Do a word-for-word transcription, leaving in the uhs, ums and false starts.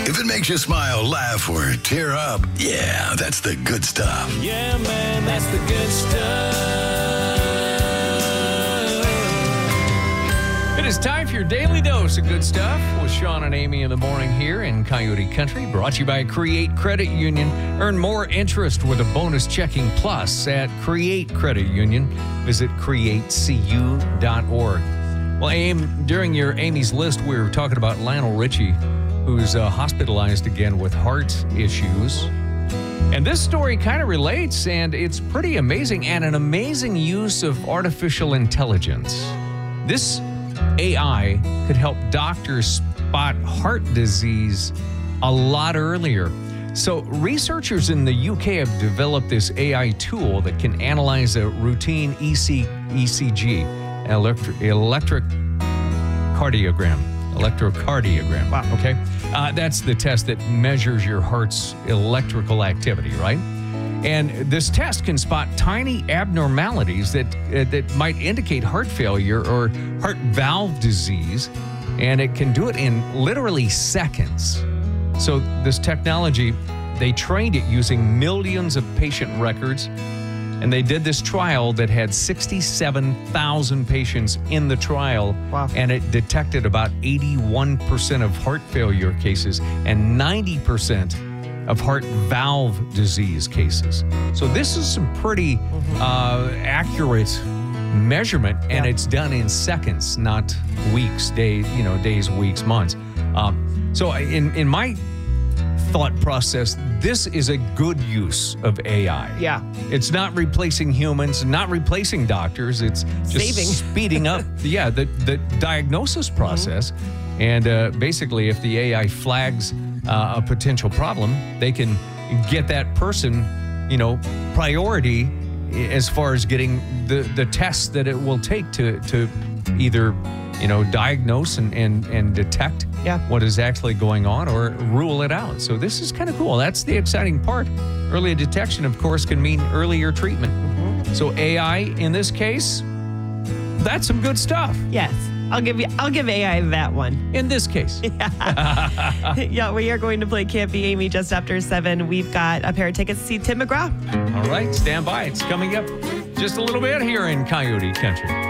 If it makes you smile, laugh, or tear up, yeah, that's the good stuff. Yeah, man, that's the good stuff. It is time for your daily dose of good stuff with Sean and Amy in the morning here in Coyote Country. Brought to you by Create Credit Union. Earn more interest with a bonus checking plus at Create Credit Union. Visit create c u dot org. Well, Aim, during your Amy's List, we were talking about Lionel Richie, who's uh, hospitalized again with heart issues. And this story kind of relates, and it's pretty amazing, and an amazing use of artificial intelligence. This A I could help doctors spot heart disease a lot earlier. So researchers in the U K have developed this A I tool that can analyze a routine E C, E C G, electric, electric cardiogram. Electrocardiogram. Wow. Okay. Uh, that's the test that measures your heart's electrical activity, right? And this test can spot tiny abnormalities that uh, that might indicate heart failure or heart valve disease, and it can do it in literally seconds. So this technology, they trained it using millions of patient records. And they did this trial that had sixty-seven thousand patients in the trial. Wow. And it detected about eighty-one percent of heart failure cases and ninety percent of heart valve disease cases. So this is some pretty uh, accurate measurement, and Yeah. it's done in seconds, not weeks, days, you know, days, weeks, months. Um, so in, in my thought process, this is a good use of A I. Yeah. It's not replacing humans, not replacing doctors. It's just Saving. speeding up, yeah, the, the diagnosis process. Mm-hmm. And uh, basically, if the A I flags uh, a potential problem, they can get that person, you know, priority as far as getting the, the tests that it will take to, to either, you know, diagnose and, and, and detect Yeah. what is actually going on or rule it out. So this is kind of cool. That's the exciting part. Early detection, of course, can mean earlier treatment. Mm-hmm. So A I, in this case, that's some good stuff. Yes. I'll give you I'll give A I that one. In this case. Yeah, we are going to play Can't Be Amy just after seven. We've got a pair of tickets to see Tim McGraw. All right, stand by. It's coming up just a little bit here in Coyote Country.